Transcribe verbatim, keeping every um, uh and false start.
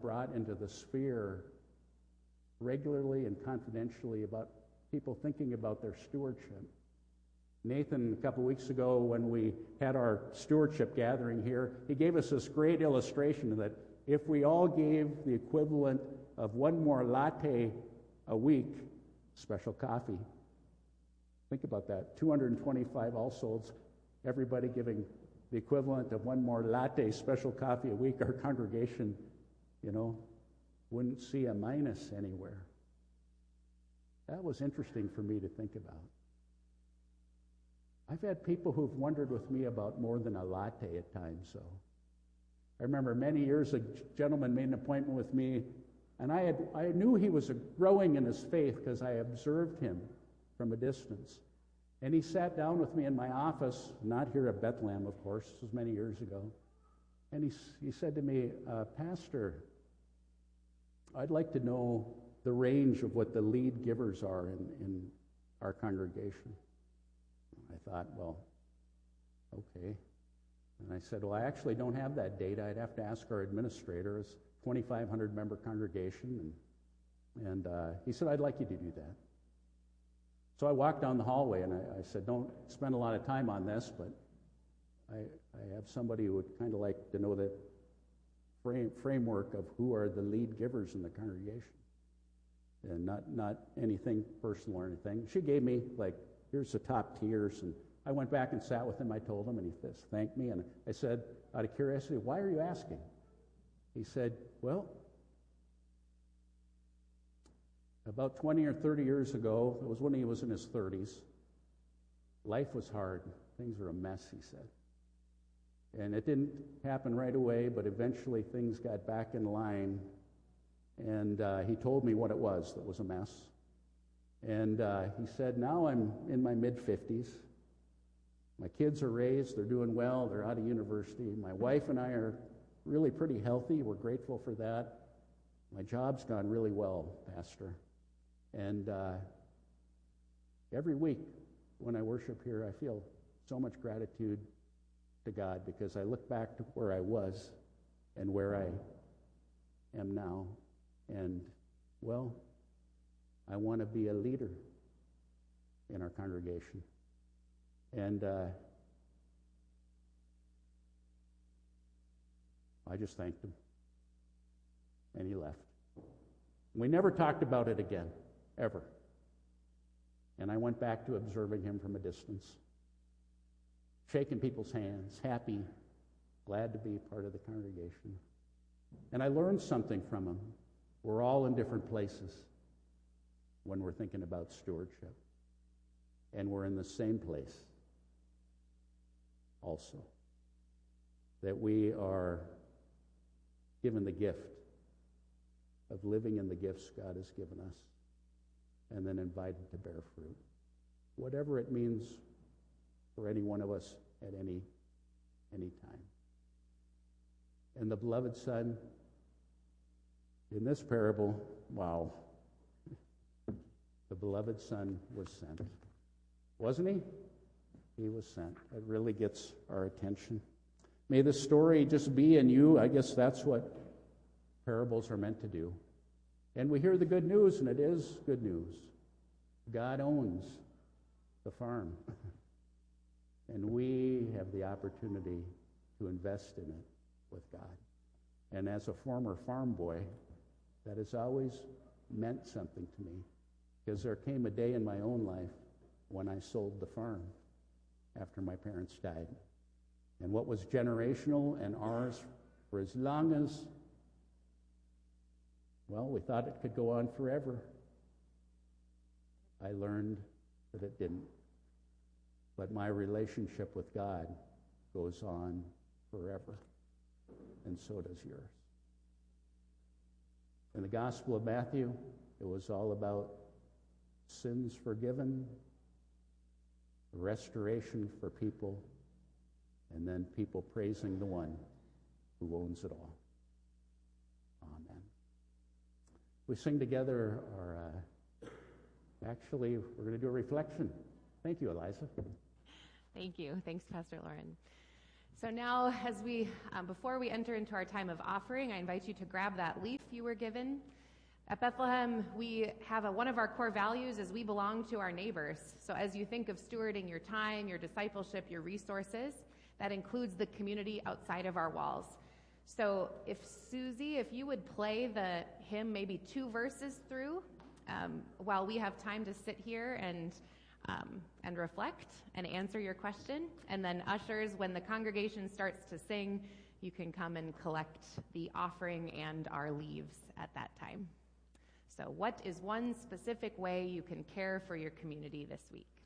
brought into the sphere regularly and confidentially about people thinking about their stewardship. Nathan, a couple weeks ago when we had our stewardship gathering here, he gave us this great illustration that if we all gave the equivalent of one more latte a week, special coffee, think about that, two hundred twenty-five households, everybody giving the equivalent of one more latte, special coffee a week, our congregation, you know, wouldn't see a minus anywhere. That was interesting for me to think about. I've had people who've wondered with me about more than a latte at times, so. I remember many years a gentleman made an appointment with me, and I had I knew he was growing in his faith because I observed him from a distance. And he sat down with me in my office, not here at Bethlehem, of course, this was many years ago. And he, he said to me, uh, Pastor, I'd like to know the range of what the lead givers are in, in our congregation. I thought, well, okay. And I said, well, I actually don't have that data. I'd have to ask our administrator. It's a twenty-five hundred member congregation. And, and uh, he said, I'd like you to do that. So I walked down the hallway and I, I said, don't spend a lot of time on this, but I, I have somebody who would kind of like to know the frame, framework of who are the lead givers in the congregation. And not, not anything personal or anything. She gave me, like, here's the top tiers. And I went back and sat with him. I told him, and he thanked me. And I said, out of curiosity, why are you asking? He said, well, about twenty or thirty years ago, it was when he was in his thirties, life was hard. Things were a mess, he said. And it didn't happen right away, but eventually things got back in line. And uh, he told me what it was that was a mess. And uh, he said, now I'm in my mid-fifties. My kids are raised. They're doing well. They're out of university. My wife and I are really pretty healthy. We're grateful for that. My job's gone really well, Pastor. And uh, every week when I worship here, I feel so much gratitude to God because I look back to where I was and where I am now. And, well, I want to be a leader in our congregation. And uh, I just thanked him. And he left. We never talked about it again, ever. And I went back to observing him from a distance, shaking people's hands, happy, glad to be part of the congregation. And I learned something from him. We're all in different places when we're thinking about stewardship. And we're in the same place also, that we are given the gift of living in the gifts God has given us and then invited to bear fruit, whatever it means for any one of us at any, any time. And the beloved Son, in this parable, wow, the beloved Son was sent. Wasn't he? He was sent. It really gets our attention. May this story just be in you. I guess that's what parables are meant to do. And we hear the good news, and it is good news. God owns the farm. And we have the opportunity to invest in it with God. And as a former farm boy, that has always meant something to me. Because there came a day in my own life when I sold the farm after my parents died. And what was generational and ours for as long as, well, we thought it could go on forever. I learned that it didn't. But my relationship with God goes on forever. And so does yours. In the Gospel of Matthew, it was all about sins forgiven, restoration for people, and then people praising the one who owns it all. Amen. We sing together our, uh, actually, we're going to do a reflection. Thank you, Eliza. Thank you. Thanks, Pastor Lauren. So now, as we, um, before we enter into our time of offering, I invite you to grab that leaf you were given. At Bethlehem, we have a, one of our core values is we belong to our neighbors. So as you think of stewarding your time, your discipleship, your resources, that includes the community outside of our walls. So if Susie, if you would play the hymn maybe two verses through, um, while we have time to sit here and Um, and reflect and answer your question. And then ushers, when the congregation starts to sing, you can come and collect the offering and our leaves at that time. So what is one specific way you can care for your community this week?